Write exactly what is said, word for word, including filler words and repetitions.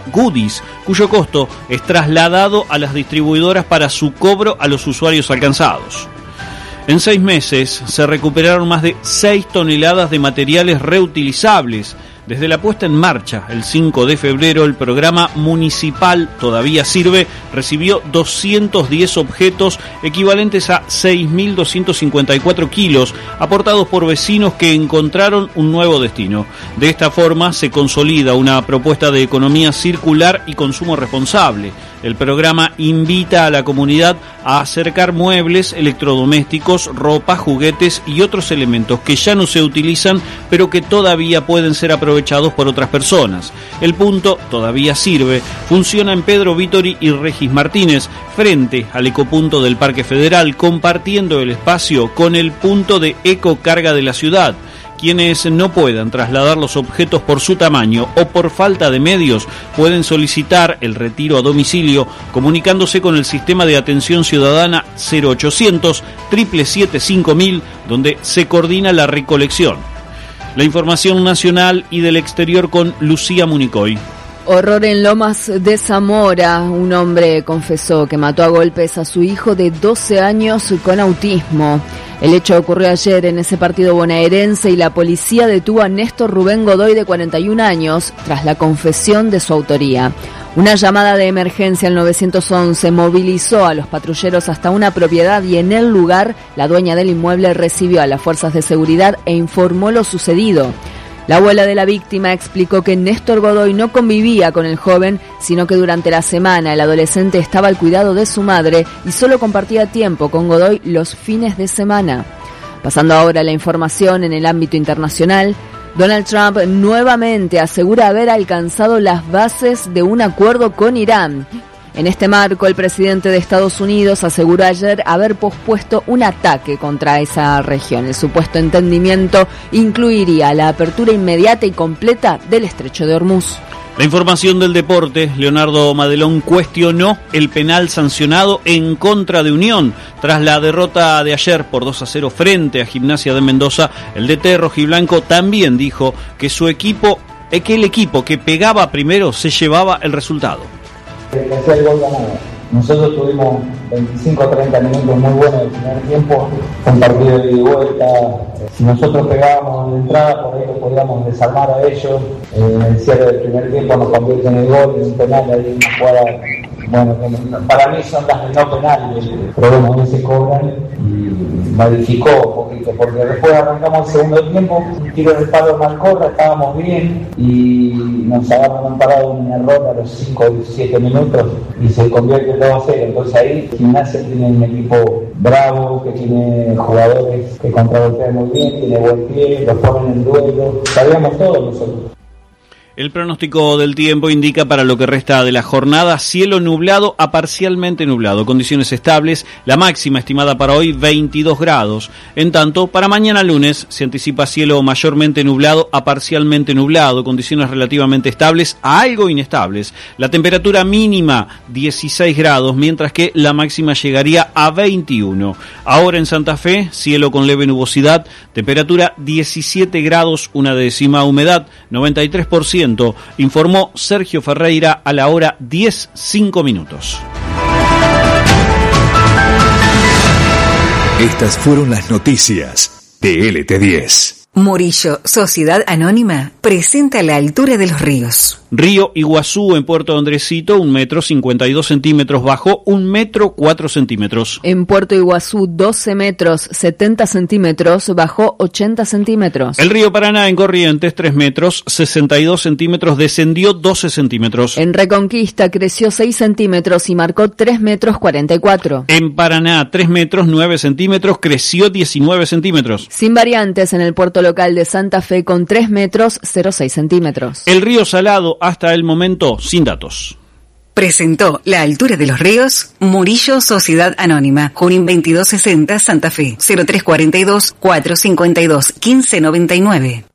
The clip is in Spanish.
Goodies, cuyo costo es trasladado a las distribuidoras para su cobro a los usuarios alcanzados. En seis meses se recuperaron más de seis toneladas de materiales reutilizables. Desde la puesta en marcha, el cinco de febrero, el programa municipal Todavía Sirve recibió doscientos diez objetos equivalentes a seis mil doscientos cincuenta y cuatro kilos, aportados por vecinos que encontraron un nuevo destino. De esta forma se consolida una propuesta de economía circular y consumo responsable. El programa invita a la comunidad a acercar muebles, electrodomésticos, ropa, juguetes y otros elementos que ya no se utilizan, pero que todavía pueden ser aprovechados por otras personas. El punto Todavía Sirve funciona en Pedro Vítori y Regis Martínez, frente al ecopunto del Parque Federal, compartiendo el espacio con el punto de ecocarga de la ciudad. Quienes no puedan trasladar los objetos por su tamaño o por falta de medios pueden solicitar el retiro a domicilio comunicándose con el sistema de atención ciudadana cero ochocientos, siete siete siete cinco mil, donde se coordina la recolección. La información nacional y del exterior con Lucía Municoy. Horror en Lomas de Zamora. Un hombre confesó que mató a golpes a su hijo de doce años con autismo. El hecho ocurrió ayer en ese partido bonaerense y la policía detuvo a Néstor Rubén Godoy, de cuarenta y un años, tras la confesión de su autoría. Una llamada de emergencia al nueve once movilizó a los patrulleros hasta una propiedad y en el lugar la dueña del inmueble recibió a las fuerzas de seguridad e informó lo sucedido. La abuela de la víctima explicó que Néstor Godoy no convivía con el joven, sino que durante la semana el adolescente estaba al cuidado de su madre y solo compartía tiempo con Godoy los fines de semana. Pasando ahora a la información en el ámbito internacional, Donald Trump nuevamente asegura haber alcanzado las bases de un acuerdo con Irán. En este marco, el presidente de Estados Unidos aseguró ayer haber pospuesto un ataque contra esa región. El supuesto entendimiento incluiría la apertura inmediata y completa del estrecho de Hormuz. La información del deporte. Leonardo Madelón cuestionó el penal sancionado en contra de Unión. Tras la derrota de ayer por dos a cero frente a Gimnasia de Mendoza, el D T rojiblanco también dijo que su equipo, que el equipo que pegaba primero se llevaba el resultado. Que hacía el gol ganado. Nosotros tuvimos veinticinco a treinta minutos muy buenos del primer tiempo, un partido de ida y vuelta. Si nosotros pegábamos en la entrada, por ahí lo podíamos desarmar a ellos. Eh, en el cierre del primer tiempo nos convierte en el gol, en un penal, ahí una jugada, bueno, para mí son las de no penales, pero bueno, no se cobran y modificó un poquito, porque después arrancamos el segundo tiempo, un tiro de palo mal corta, estábamos bien y nos agarran parado un error a los cinco o siete minutos y se convierte en dos a cero. Entonces ahí Gimnasia tiene un equipo bravo, que tiene jugadores que contragolpean muy bien, tiene buen pie, los ponen en duelo, sabíamos todos nosotros. El pronóstico del tiempo indica para lo que resta de la jornada cielo nublado a parcialmente nublado, condiciones estables, la máxima estimada para hoy veintidós grados. En tanto, para mañana lunes se anticipa cielo mayormente nublado a parcialmente nublado, condiciones relativamente estables a algo inestables. La temperatura mínima dieciséis grados, mientras que la máxima llegaría a veintiuno. Ahora en Santa Fe, cielo con leve nubosidad, temperatura diecisiete grados, una décima humedad, noventa y tres por ciento. Informó Sergio Ferreira a la hora diez, cinco minutos. Estas fueron las noticias de L T diez. Murillo, Sociedad Anónima, presenta La Altura de los Ríos. Río Iguazú en Puerto Andresito, un metro cincuenta y dos centímetros bajo, un metro cuatro centímetros. En Puerto Iguazú, doce metros setenta centímetros, bajó ochenta centímetros. El río Paraná en Corrientes, tres metros sesenta y dos centímetros, descendió doce centímetros. En Reconquista creció seis centímetros y marcó tres metros cuarenta y cuatro. En Paraná, tres metros nueve centímetros, creció diecinueve centímetros. Sin variantes en el puerto local de Santa Fe con tres metros cero seis centímetros. El río Salado hasta el momento sin datos. Presentó La Altura de los Ríos, Murillo, Sociedad Anónima, Junín veintidós sesenta, Santa Fe, cero tres cuarenta y dos, cuatrocientos cincuenta y dos, quince noventa y nueve.